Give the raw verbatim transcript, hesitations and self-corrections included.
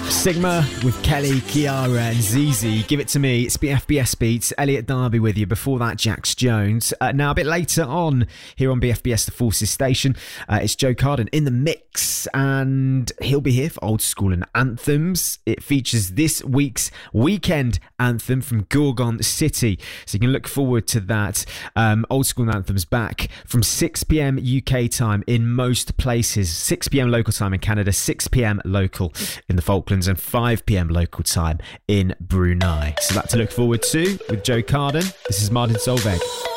Sigma with Kelly, Kiara and Zizi. Give it to me. It's F B S Beats. Elliot Darby with you. Before that, Jax Jones. Uh, now, a bit later on here on B F B S The Forces Station, uh, it's Joe Carden in the mix, and he'll be here for Old School and Anthems. It features this week's weekend anthem from Gorgon City, so you can look forward to that. Um, Old School and Anthems back from six p.m. U K time in most places, six p.m. local time in Canada, six p.m. local in the Falklands, and five p.m. local time in Brunei. So that to look forward to with Joe Carden. This is Martin Solveig.